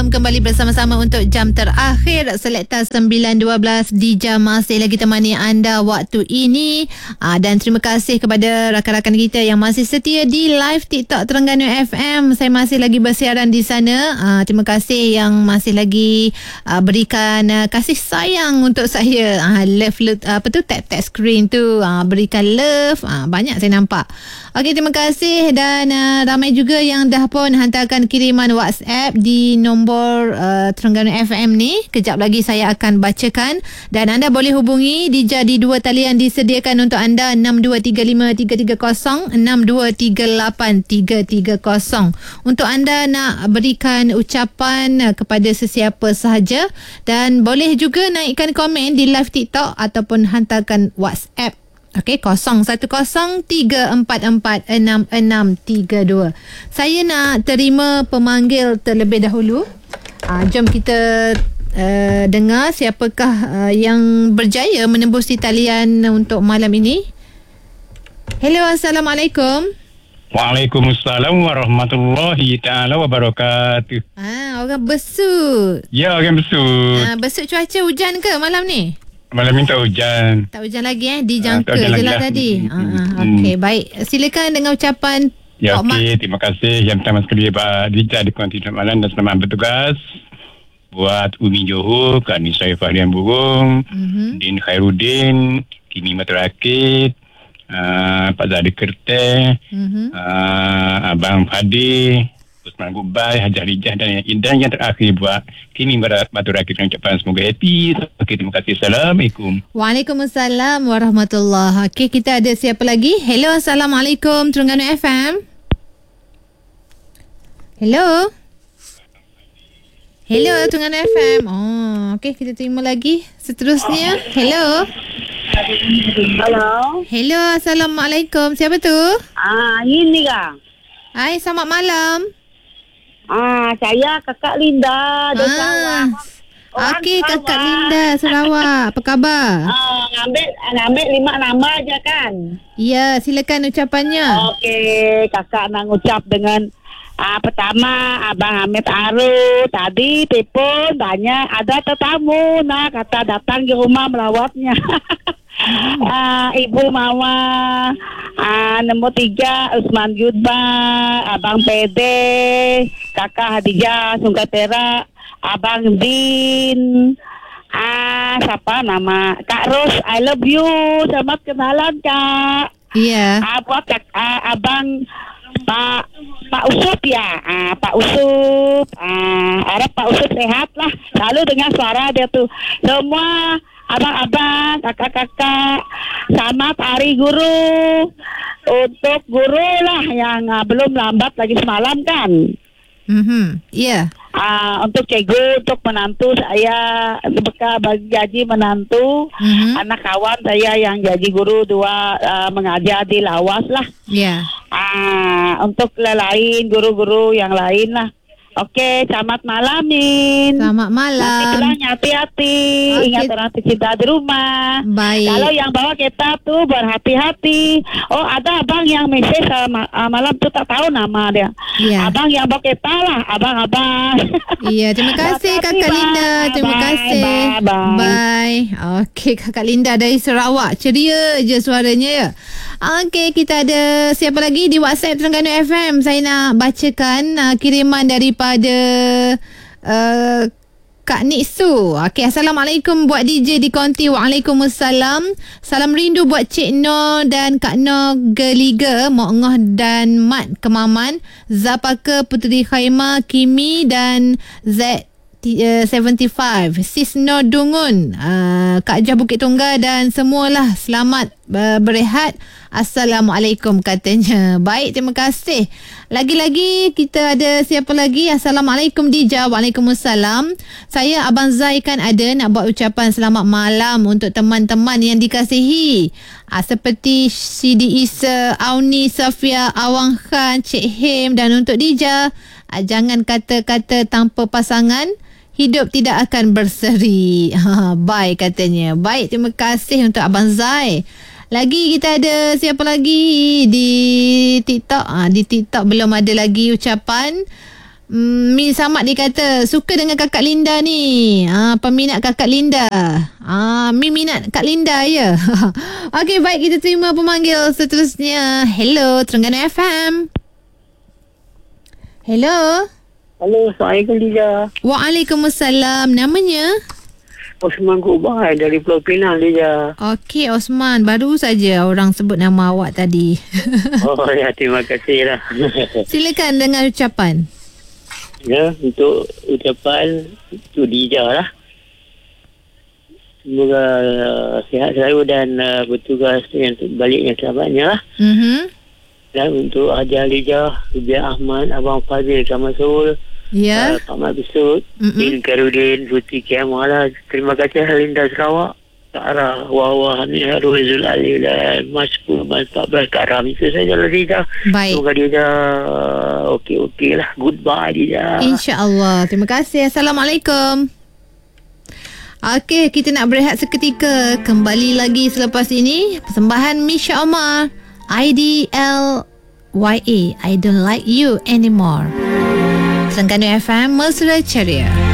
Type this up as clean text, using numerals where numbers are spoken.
Jom kembali bersama-sama untuk jam terakhir Selekta 9.12 Dija masih lagi temani anda waktu ini. Dan terima kasih kepada rakan-rakan kita yang masih setia di live TikTok Terengganu FM. Saya masih lagi bersiaran di sana. Terima kasih yang masih lagi berikan kasih sayang untuk saya. Love tap screen tu, berikan love. Banyak saya nampak. Okey, terima kasih. Dan ramai juga yang dah pun hantarkan kiriman WhatsApp di nombor Terengganu FM ni. Kejap lagi saya akan bacakan. Dan anda boleh hubungi Dija di dua talian disediakan untuk anda, 6235-330, 6238-330. Untuk anda nak berikan ucapan kepada sesiapa sahaja. Dan boleh juga naikkan komen di live TikTok ataupun hantarkan WhatsApp. Okey, 0173446632. Saya nak terima pemanggil terlebih dahulu. Jom kita dengar siapakah yang berjaya menembus di talian untuk malam ini. Hello, Assalamualaikum. Waalaikumsalam warahmatullahi ta'ala wabarakatuh. Orang besut. Ya, orang besut. Besut cuaca hujan ke malam ni? Malam ni tak hujan. Tak hujan lagi dijangka je lah tadi. Okey, baik. Silakan dengan ucapan. Ya, okey. Terima kasih. Yang pertama sekali Pak Dija di Kuantitas Malam dan selamat bertugas. Buat Umi Johor, Kak Nisai Fahrian Burung, Din Khairuddin, Kimi Matarakit, Pak Zadi Kerteh, Abang Fadi, Usman Gubai, Haji Rijah dan yang terakhir buat Kini Batu Rakit dengan ucapan semoga happy. Okey, terima kasih. Assalamualaikum. Waalaikumsalam warahmatullahi. Okey, kita ada siapa lagi? Hello, Assalamualaikum Terengganu FM. Hello. Hello Terengganu FM. Okey, kita terima lagi seterusnya. Hello. Hello. Hello, Assalamualaikum. Siapa tu? Ini kah? Hai, selamat malam. Saya Kakak Linda dari Sarawak. Okey, Kakak Linda Sarawak. Apa khabar? Ngambil 5 nama je kan? Ya, silakan ucapannya. Okey, Kakak nak ucap dengan pertama Abang Hamid Aru. Tadi telefon banyak ada tetamu nak kata datang ke rumah melawatnya. Ibu Mama, nombor 3 Usman Yudba, Abang Pede, Kakak Hadijah Sungkatera, Abang Din, siapa nama Kak Ros, I love you, selamat kenalan Kak. Iya. Buat Abang Pak Usup ya, Pak Usup, harap Pak Usup sehat lah, selalu dengar suara dia tuh. Semua abang-abang, kakak-kakak, selamat Hari Guru. Untuk guru lah yang belum lambat lagi semalam kan. Iya. Untuk cikgu, untuk menantu saya, bekal bagi gaji menantu, anak kawan saya yang jadi guru 2 mengajar di Lawas lah. Iya. Untuk lain guru-guru yang lain lah. Okey, selamat malam Min. Selamat malam. Nanti hati-hati. Ingat orang tercinta di rumah. Baik. Kalau yang bawa kereta tu berhati-hati. Oh, ada abang yang mesej malam tu tak tahu nama dia. Ya. Abang yang bawa kereta lah, abang-abang. Iya, terima kasih Kakak Linda. Terima kasih. Bye. Okey, Kakak Linda dari Sarawak. Ceria je suaranya ya. Okey, kita ada siapa lagi di WhatsApp Terengganu FM. Saya nak bacakan kiriman daripada Kak Niksu. Okey, Assalamualaikum buat DJ di Konti. Waalaikumsalam. Salam rindu buat Cik Noh dan Kak Noh Geliga, Mok Ngoh dan Mat Kemaman, Zapaka Puteri Khaimah, Kimi dan Z 75, Sis Noh Dungun, Kak Jah Bukit Tunggal dan semualah selamat berehat. Assalamualaikum katanya. Baik, terima kasih. Lagi-lagi kita ada siapa lagi? Assalamualaikum Dija. Waalaikumsalam. Saya Abang Zai kan ada nak buat ucapan selamat malam untuk teman-teman yang dikasihi. Seperti Sidi Isa, Auni, Safia, Awang Khan, Cik Him dan untuk Dija. Jangan kata-kata tanpa pasangan, hidup tidak akan berseri. Baik katanya. Baik, terima kasih untuk Abang Zai. Lagi kita ada siapa lagi di TikTok? Di TikTok belum ada lagi ucapan. Min Samad dia kata suka dengan Kakak Linda ni. Peminat Kakak Linda. Min minat Kak Linda ya. Okey, baik, kita terima pemanggil seterusnya. Hello, Terengganu FM. Hello. Halo, Assalamualaikum Lija. Waalaikumsalam. Namanya? Osman Kubai dari Pulau Pinang Lija. Okey, Osman, baru saja orang sebut nama awak tadi. Oh ya, terima kasih lah. Silakan dengan ucapan. Ya, untuk ucapan itu Lija lah. Semoga sihat selalu dan bertugas yang baliknya selamatnya lah. Dan untuk Haji Lija, Rubiah Ahmad, Abang Fazil Kamasul, Pak Mat Besut, Bin Karudin, Putri Kiamah. Terima kasih Linda Sarawak, Kak Wawah ni Ruhizul Ali dan Mas 10 Mas 14 Kak Ram. Itu saja lah Lija. Baik. Semoga Lija okey lah. Goodbye Lija. InsyaAllah. Terima kasih. Assalamualaikum. Okey, kita nak berehat seketika. Kembali lagi selepas ini. Persembahan Misha Omar, IDLYA, I Don't Like You Anymore. Terengganu FM, Mesra Ceria.